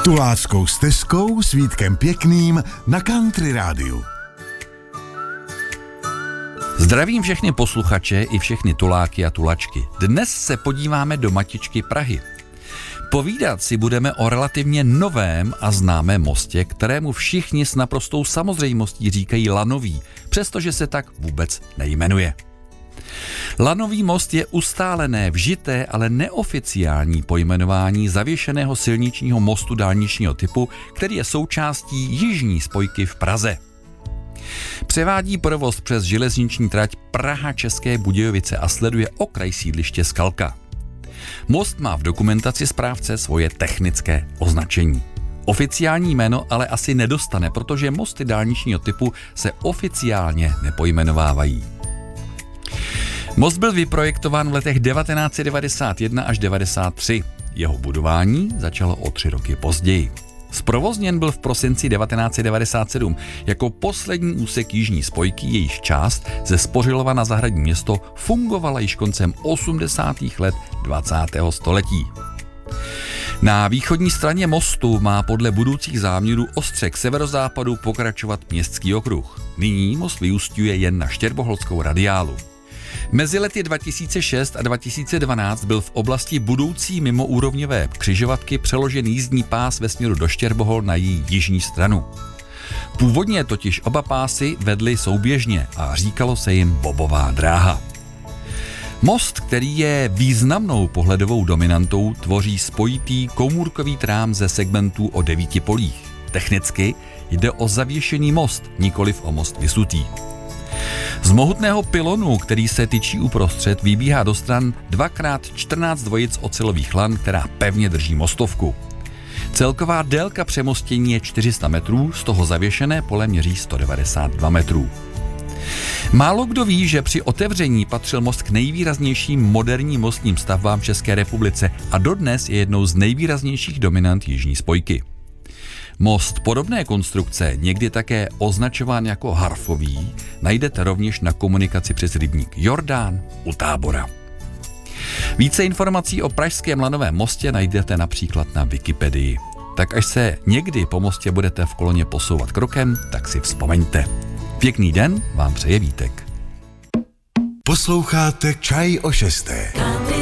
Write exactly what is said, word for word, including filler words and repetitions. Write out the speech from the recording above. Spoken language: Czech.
Tuláckou stezkou s Vítkem Pěkným na Country Rádiu. Zdravím všechny posluchače i všechny tuláky a tulačky. Dnes se podíváme do matičky Prahy. Povídat si budeme o relativně novém a známém mostě, kterému všichni s naprostou samozřejmostí říkají lanový, přestože se tak vůbec nejmenuje. Lanový most je ustálené, vžité, ale neoficiální pojmenování zavěšeného silničního mostu dálničního typu, který je součástí jižní spojky v Praze. Převádí provoz přes železniční trať Praha-České Budějovice a sleduje okraj sídliště Skalka. Most má v dokumentaci správce svoje technické označení. Oficiální jméno ale asi nedostane, protože mosty dálničního typu se oficiálně nepojmenovávají. Most byl vyprojektován v letech devatenáct set devadesát jedna až devadesát tři. Jeho budování začalo o tři roky později. Zprovozněn byl v prosinci devatenáct set devadesát sedm jako poslední úsek jižní spojky, jejíž část ze Spořilova na Zahradní Město fungovala již koncem osmdesátých let dvacátého století. Na východní straně mostu má podle budoucích záměrů ostře k severozápadu pokračovat městský okruh. Nyní most vyúsťuje jen na Štěrboholskou radiálu. Mezi lety dva tisíce šest a dva tisíce dvanáct byl v oblasti budoucí mimoúrovňové křižovatky přeložen jízdní pás ve směru do Štěrbohol na její jižní stranu. Původně totiž oba pásy vedly souběžně a říkalo se jim Bobová dráha. Most, který je významnou pohledovou dominantou, tvoří spojitý komůrkový trám ze segmentů o devíti polích. Technicky jde o zavěšený most, nikoliv o most vysutý. Z mohutného pylonu, který se tyčí uprostřed, vybíhá do stran dvakrát čtrnáct dvojic ocelových lan, která pevně drží mostovku. Celková délka přemostění je čtyři sta metrů, z toho zavěšené pole měří sto devadesát dva metrů. Málo kdo ví, že při otevření patřil most k nejvýraznějším moderním mostním stavbám v České republice a dodnes je jednou z nejvýraznějších dominant jižní spojky. Most podobné konstrukce, někdy také označován jako harfový, najdete rovněž na komunikaci přes rybník Jordán u Tábora. Více informací o pražském lanovém mostě najdete například na Wikipedii. Tak až se někdy po mostě budete v koloně posouvat krokem, tak si vzpomeňte. Pěkný den vám přeje Vítek. Posloucháte Čaj o šesté.